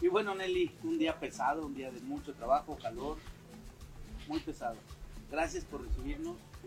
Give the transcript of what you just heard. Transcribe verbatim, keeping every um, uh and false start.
bueno, Nelly, un día pesado, un día de mucho trabajo, calor, muy pesado. Gracias por recibirnos.